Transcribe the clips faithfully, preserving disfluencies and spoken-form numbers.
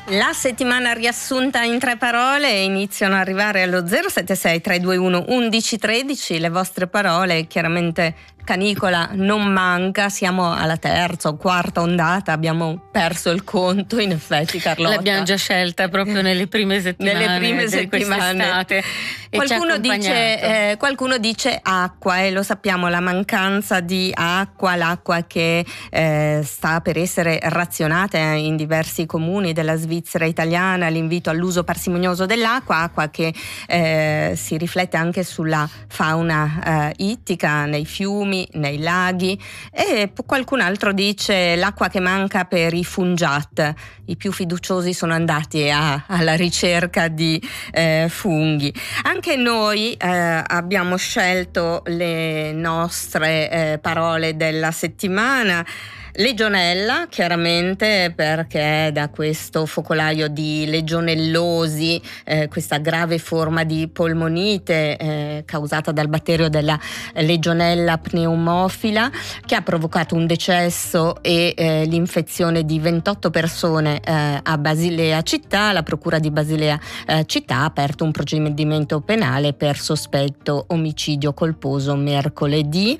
La settimana riassunta in tre parole, iniziano ad arrivare allo zero sette sei tre due uno undici tredici le vostre parole. Chiaramente canicola non manca, siamo alla terza o quarta ondata, abbiamo perso il conto in effetti, Carlotta. L'abbiamo già scelta proprio nelle prime settimane nelle prime settimane e qualcuno dice, eh, qualcuno dice acqua, e lo sappiamo, la mancanza di acqua, l'acqua che eh, sta per essere razionata in diversi comuni della Svizzera italiana, l'invito all'uso parsimonioso dell'acqua, acqua che eh, si riflette anche sulla fauna eh, ittica, nei fiumi, nei laghi, e qualcun altro dice l'acqua che manca per i fungiat. I più fiduciosi sono andati a, alla ricerca di eh, funghi. Anche noi eh, abbiamo scelto le nostre eh, parole della settimana. Legionella, chiaramente, perché da questo focolaio di legionellosi, eh, questa grave forma di polmonite eh, causata dal batterio della Legionella pneumofila, che ha provocato un decesso e eh, l'infezione di ventotto persone eh, a Basilea città. La procura di Basilea eh, città ha aperto un procedimento penale per sospetto omicidio colposo mercoledì.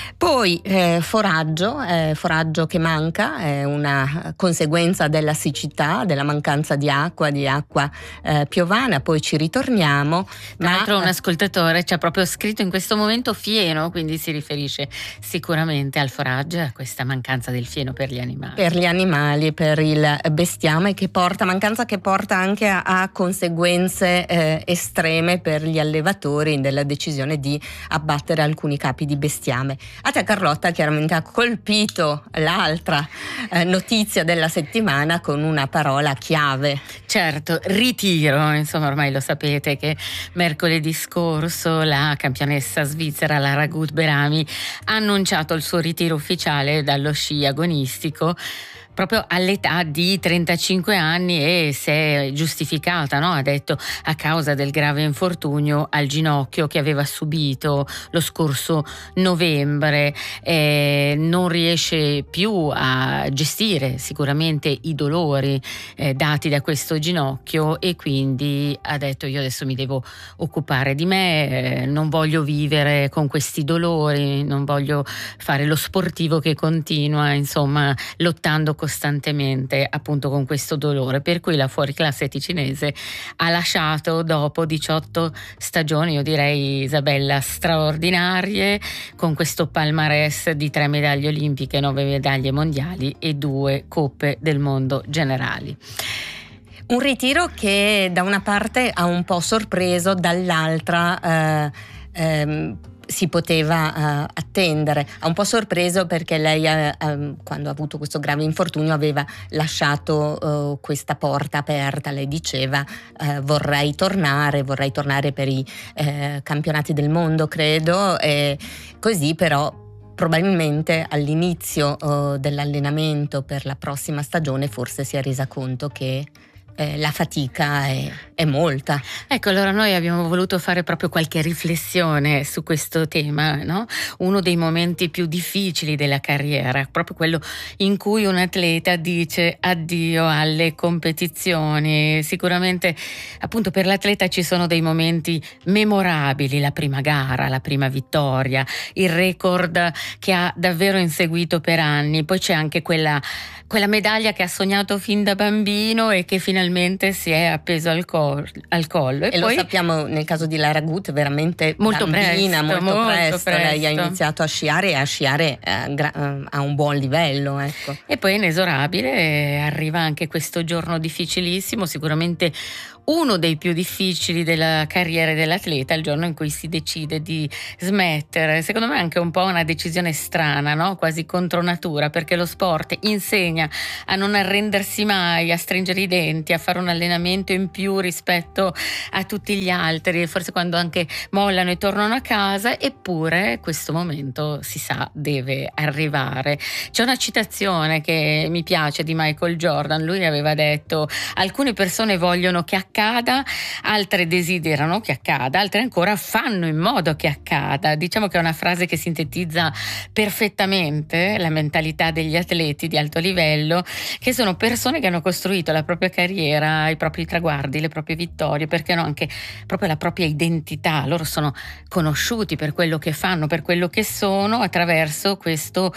Poi eh, foraggio, eh, foraggio che manca, è una conseguenza della siccità, della mancanza di acqua, di acqua eh, piovana. Poi ci ritorniamo. Tra l'altro un ascoltatore ci ha proprio scritto in questo momento fieno, quindi si riferisce sicuramente al foraggio e a questa mancanza del fieno per gli animali. Per gli animali, per il bestiame, che porta, mancanza che porta anche a, a conseguenze eh, estreme per gli allevatori della decisione di abbattere alcuni capi di bestiame. A te, Carlotta, chiaramente ha colpito l'altra eh, notizia della settimana con una parola chiave. Certo, ritiro. Insomma, ormai lo sapete che mercoledì scorso la campionessa svizzera Lara Gut-Berami ha annunciato il suo ritiro ufficiale dallo sci agonistico proprio all'età di trentacinque anni, e si è giustificata, no? Ha detto a causa del grave infortunio al ginocchio che aveva subito lo scorso novembre, eh, non riesce più a gestire sicuramente i dolori eh, dati da questo ginocchio, e quindi ha detto: io adesso mi devo occupare di me, eh, non voglio vivere con questi dolori, non voglio fare lo sportivo che continua, insomma, lottando costantemente appunto con questo dolore, per cui la fuoriclasse ticinese ha lasciato dopo diciotto stagioni, io direi, Isabella, straordinarie, con questo palmarès di tre medaglie olimpiche, nove medaglie mondiali e due coppe del mondo generali. Un ritiro che da una parte ha un po' sorpreso, dall'altra eh, ehm, si poteva uh, attendere. Ha un po' sorpreso perché lei uh, um, quando ha avuto questo grave infortunio aveva lasciato uh, questa porta aperta. Lei diceva uh, vorrei tornare, vorrei tornare per i uh, campionati del mondo, credo, e così però probabilmente all'inizio uh, dell'allenamento per la prossima stagione forse si è resa conto che Eh, la fatica è, è molta. Ecco, allora noi abbiamo voluto fare proprio qualche riflessione su questo tema, no? Uno dei momenti più difficili della carriera, proprio quello in cui un atleta dice addio alle competizioni. Sicuramente appunto per l'atleta ci sono dei momenti memorabili, la prima gara, la prima vittoria, il record che ha davvero inseguito per anni, poi c'è anche quella quella medaglia che ha sognato fin da bambino e che finalmente si è appeso al, col- al collo. E, e poi, lo sappiamo nel caso di Lara Gut, veramente molto bambina, presto, molto, molto presto. presto. Lei ha iniziato a sciare e a sciare eh, gra- a un buon livello. Ecco. E poi inesorabile arriva anche questo giorno difficilissimo, sicuramente uno dei più difficili della carriera dell'atleta, il giorno in cui si decide di smettere. Secondo me è anche un po' una decisione strana, no? Quasi contro natura, perché lo sport insegna a non arrendersi mai, a stringere i denti, a fare un allenamento in più rispetto a tutti gli altri, forse quando anche mollano e tornano a casa. Eppure questo momento, si sa, deve arrivare. C'è una citazione che mi piace di Michael Jordan. Lui aveva detto: alcune persone vogliono che accada, altre desiderano che accada, altre ancora fanno in modo che accada. Diciamo che è una frase che sintetizza perfettamente la mentalità degli atleti di alto livello, che sono persone che hanno costruito la propria carriera carriera, i propri traguardi, le proprie vittorie, perché no, anche proprio la propria identità. Loro sono conosciuti per quello che fanno, per quello che sono, attraverso questo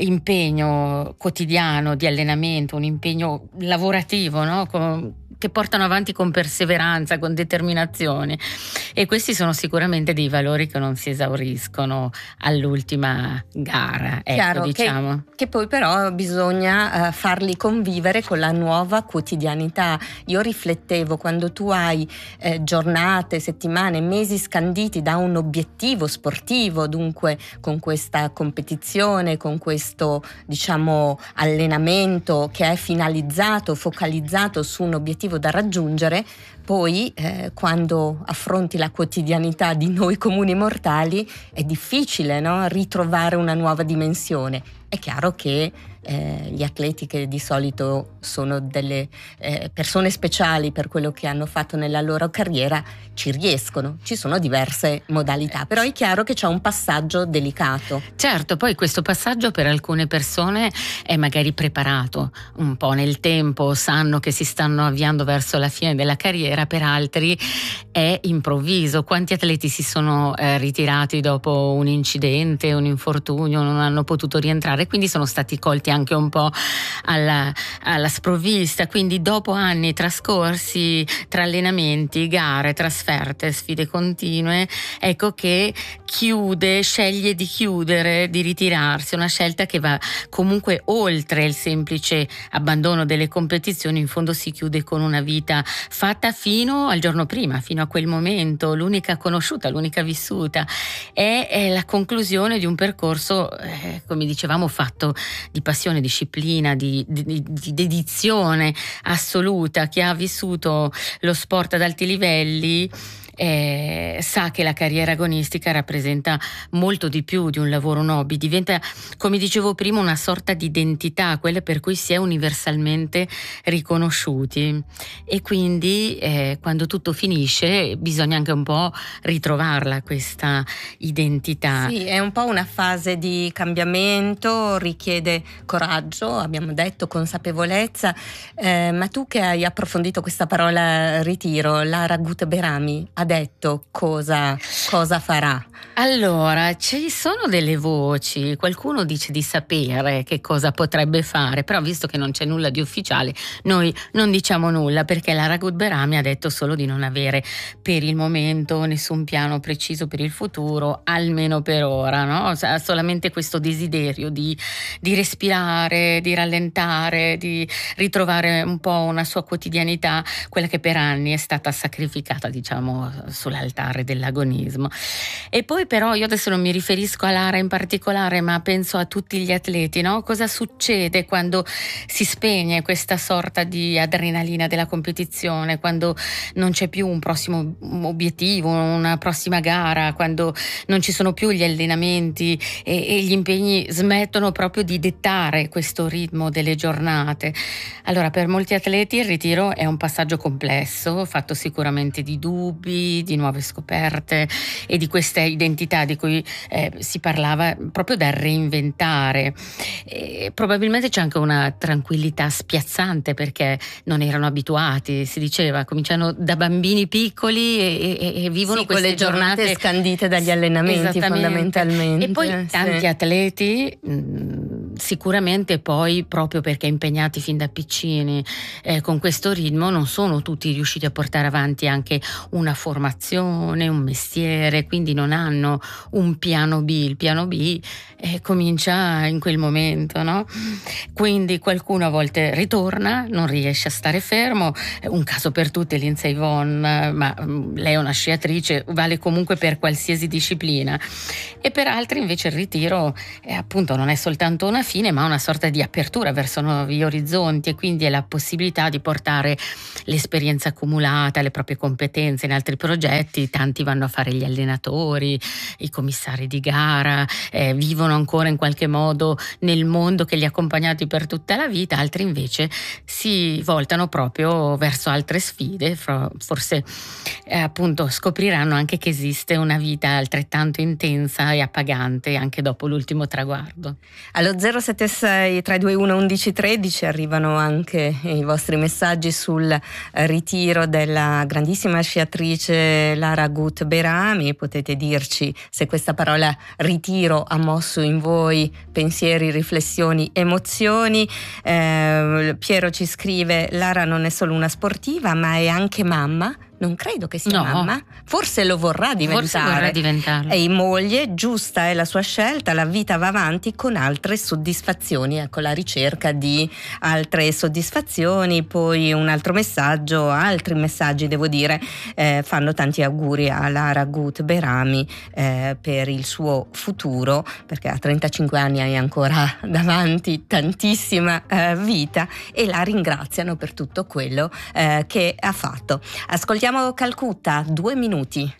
impegno quotidiano di allenamento, un impegno lavorativo, no? Con, che portano avanti con perseveranza, con determinazione, e questi sono sicuramente dei valori che non si esauriscono all'ultima gara, ecco, Chiaro, diciamo. Che, che poi però bisogna uh, farli convivere con la nuova quotidianità. Io riflettevo, quando tu hai eh, giornate, settimane, mesi scanditi da un obiettivo sportivo, dunque con questa competizione, con questo, diciamo, allenamento che è finalizzato, focalizzato su un obiettivo da raggiungere, poi eh, quando affronti la quotidianità di noi comuni mortali è difficile, no? Ritrovare una nuova dimensione. È chiaro che eh, gli atleti, che di solito sono delle eh, persone speciali per quello che hanno fatto nella loro carriera, ci riescono. Ci sono diverse modalità, però è chiaro che c'è un passaggio delicato. Certo, poi questo passaggio per alcune persone è magari preparato un po' nel tempo, sanno che si stanno avviando verso la fine della carriera, per altri è improvviso. Quanti atleti si sono eh, ritirati dopo un incidente, un infortunio, non hanno potuto rientrare, quindi sono stati colti anche un po' alla, alla sprovvista. Quindi dopo anni trascorsi tra allenamenti, gare, trasferte, sfide continue, ecco che chiude, sceglie di chiudere, di ritirarsi, una scelta che va comunque oltre il semplice abbandono delle competizioni. In fondo si chiude con una vita fatta fino al giorno prima, fino a quel momento, l'unica conosciuta, l'unica vissuta. È, è la conclusione di un percorso, eh, come dicevamo, fatto di passione, disciplina, di, di, di dedizione assoluta. Chi ha vissuto lo sport ad alti livelli Eh, sa che la carriera agonistica rappresenta molto di più di un lavoro, un hobby, diventa, come dicevo prima, una sorta di identità, quella per cui si è universalmente riconosciuti, e quindi eh, quando tutto finisce bisogna anche un po' ritrovarla questa identità. Sì, è un po' una fase di cambiamento, richiede coraggio, abbiamo detto, consapevolezza, eh, ma tu che hai approfondito questa parola ritiro, Lara Gut-Berami ha detto cosa, cosa farà? Allora, ci sono delle voci, qualcuno dice di sapere che cosa potrebbe fare, però visto che non c'è nulla di ufficiale, noi non diciamo nulla, perché Lara Gut-Berami ha detto solo di non avere per il momento nessun piano preciso per il futuro, almeno per ora, no? Ha solamente questo desiderio di, di respirare, di rallentare, di ritrovare un po' una sua quotidianità, quella che per anni è stata sacrificata, diciamo, sull'altare dell'agonismo. E poi però io adesso non mi riferisco a Lara in particolare, ma penso a tutti gli atleti, no? Cosa succede quando si spegne questa sorta di adrenalina della competizione, quando non c'è più un prossimo obiettivo, una prossima gara, quando non ci sono più gli allenamenti e, e gli impegni smettono proprio di dettare questo ritmo delle giornate. Allora, per molti atleti il ritiro è un passaggio complesso, fatto sicuramente di dubbi, di nuove scoperte e di questa identità di cui eh, si parlava, proprio da reinventare. E probabilmente c'è anche una tranquillità spiazzante, perché non erano abituati, si diceva, cominciano da bambini piccoli e, e, e vivono sì, queste quelle giornate, giornate scandite dagli allenamenti, fondamentalmente. E poi tanti sì. atleti mh, sicuramente poi, proprio perché impegnati fin da piccini eh, con questo ritmo, non sono tutti riusciti a portare avanti anche una formazione, un mestiere, quindi non hanno un piano B. Il piano B eh, comincia in quel momento, no? Quindi qualcuno a volte ritorna, non riesce a stare fermo. Un caso per tutti è Lindsey Vonn, ma lei è una sciatrice, vale comunque per qualsiasi disciplina. E per altri invece il ritiro eh, appunto non è soltanto una fine, ma una sorta di apertura verso nuovi orizzonti, e quindi è la possibilità di portare l'esperienza accumulata, le proprie competenze in altri progetti. Tanti vanno a fare gli allenatori, i commissari di gara, eh, vivono ancora in qualche modo nel mondo che li ha accompagnati per tutta la vita, altri invece si voltano proprio verso altre sfide, forse eh, appunto scopriranno anche che esiste una vita altrettanto intensa e appagante anche dopo l'ultimo traguardo. Allo zero zero sette sei tre due uno undici tredici arrivano anche i vostri messaggi sul ritiro della grandissima sciatrice Lara Gut Berami. Potete dirci se questa parola ritiro ha mosso in voi pensieri, riflessioni, emozioni. eh, Piero ci scrive: Lara non è solo una sportiva ma è anche mamma. Non credo che sia no. mamma, forse lo vorrà diventare. Forse vorrà diventarlo. È moglie, giusta è la sua scelta, la vita va avanti con altre soddisfazioni, ecco, la ricerca di altre soddisfazioni. Poi un altro messaggio, altri messaggi devo dire, eh, fanno tanti auguri a Lara Gut Berami eh, per il suo futuro, perché a trentacinque anni hai ancora davanti tantissima eh, vita, e la ringraziano per tutto quello eh, che ha fatto. Ascoltiamo Calcutta, due minuti.